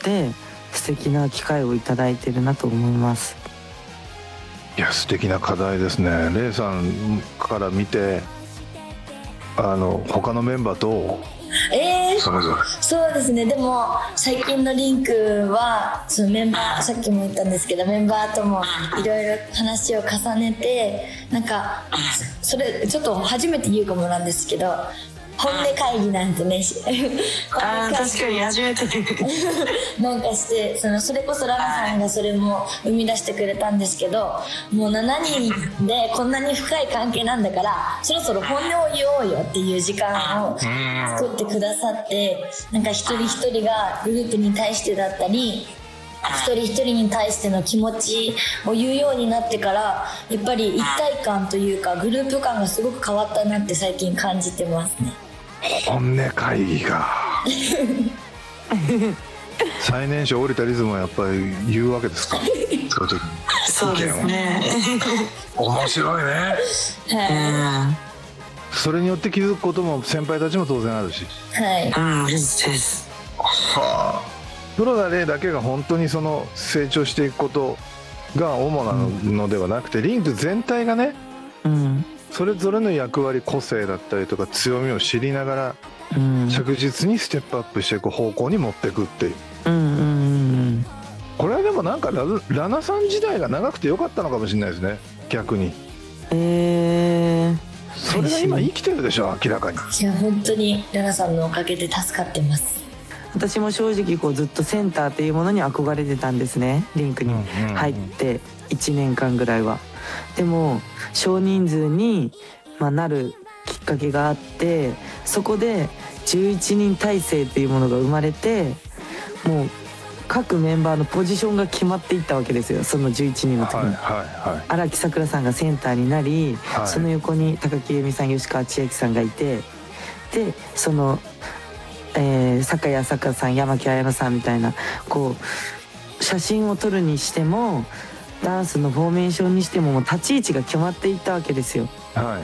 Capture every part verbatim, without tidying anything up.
て素敵な機会をいただいてるなと思います。 いや素敵な課題ですね。レイさんから見てあの他のメンバーとえー、 それぞれそうですね。でも最近のリンクはそのメンバー、さっきも言ったんですけど、メンバーともいろいろ話を重ねて、なんかそれちょっと初めて言うかもなんですけど、本音会議なんてねあー確かに初めてなんかしてそのそれこそラナさんがそれも生み出してくれたんですけど、もうしちにんでこんなに深い関係なんだからそろそろ本音を言おうよっていう時間を作ってくださって、なんか一人一人がグループに対してだったり一人一人に対しての気持ちを言うようになってから、やっぱり一体感というかグループ感がすごく変わったなって最近感じてますね。 本音会議が最年少降りたリズムはやっぱり言うわけですかそうですね面白いね、 はそれによって気づくことも先輩たちも当然あるし、 い、はい、 うん嬉しいです。 はあ、黒田レイだけが本当にその成長していくことが主なのではなくて、リンク全体がね、 うん、 それぞれの役割個性だったりとか強みを知りながら、うん、着実にステップアップしていく方向に持っていくっていう、うんうんうん、これはでもなんか ラ, ラナさん時代が長くてよかったのかもしれないですね、逆に。 えー、 それが今生きてるでしょ、明らかに。 いや本当にラナさんのおかげで助かってます。 私も正直こうずっとセンターっていうものに憧れてたんですね、リンクに入っていちねんかんぐらいは。でも少人数に、まあ、なるきっかけがあって、そこでじゅういちにん体制っていうものが生まれて、もう各メンバーのポジションが決まっていったわけですよ、そのじゅういちにんの時に。荒木さくらさんがセンターになり、はい、その横に高木由美さん、吉川千秋さんがいて、でそのえー、酒井朝香さん、山木彩乃さんみたいな、こう写真を撮るにしてもダンスのフォーメーションにしてももう立ち位置が決まっていったわけですよ、はい、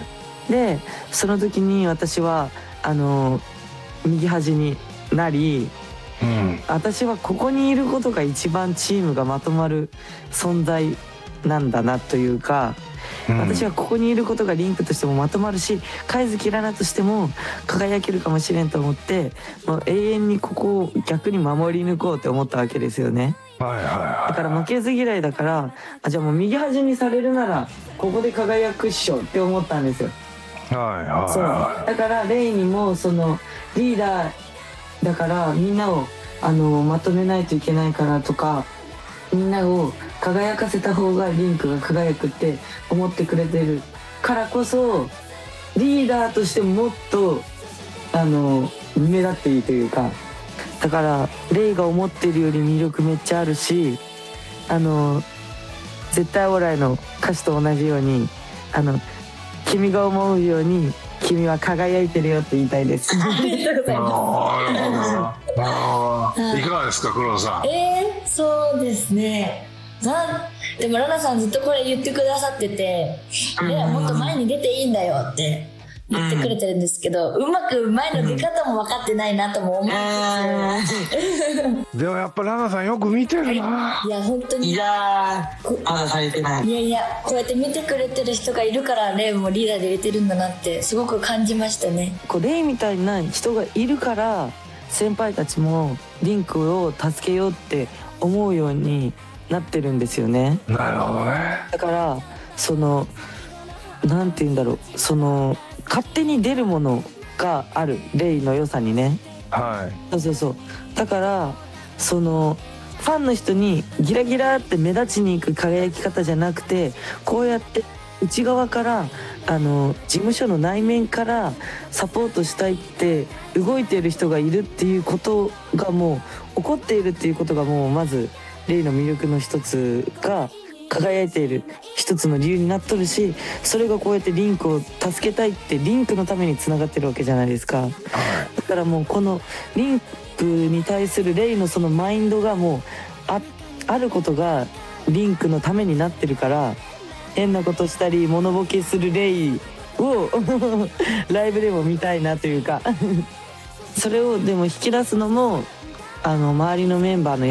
でその時に私はあの右端になり、うん、私はここにいることが一番チームがまとまる存在なんだなというか、うん、私はここにいることがリンクとしてもまとまるし、貝月ラナとしても輝けるかもしれんと思って、もう永遠にここを逆に守り抜こうって思ったわけですよね。はいはいはい、だから負けず嫌いだから、あじゃあもう右端にされるならここで輝くっしょって思ったんですよ。はいはいはい、そうだからレイにもそのリーダーだからみんなをあのまとめないといけないからとか、みんなを輝かせた方がリンクが輝くって思ってくれてるからこそ、リーダーとしてもっとあの目立っていいというか、だからレイが思ってるより魅力めっちゃあるし、あの絶対オーライの歌詞と同じように、あの君が思うように君は輝いてるよって言いたいです。ありがとうございます。 あいかがですか黒田さん。 えー、そうですね。なでもラナさんずっとこれ言ってくださってて、レイはもっと前に出ていいんだよって言ってくれてるんですけど、うまく前の出方も分かってないなとも思うんですよ。 でもやっぱラナさんよく見てるな。 いや本当に、いやまだされてない。 いやいや、こうやって見てくれてる人がいるからレイもリーダーで入れてるんだなってすごく感じましたね。 こうレイみたいな人がいるから先輩たちもリンクを助けようって思うようになってるんですよね。 なるほどね。 だからそのなんて言うんだろう、その勝手に出るものがあるレイの良さにね。はい。そうそうそう。だからそのファンの人にギラギラって目立ちに行く輝き方じゃなくて、こうやって内側からあの事務所の内面からサポートしたいって動いている人がいるっていうことがもう起こっているっていうことがもうまずレイの魅力の一つが輝いている一つの理由になっとるし、それがこうやってリンクを助けたいってリンクのためにつながってるわけじゃないですか、はい、だからもうこのリンクに対するレイのそのマインドがもう あ, あることがリンクのためになってるから、変なことしたりモノボケするレイをライブでも見たいなというかそれをでも引き出すのもあの周りのメンバーの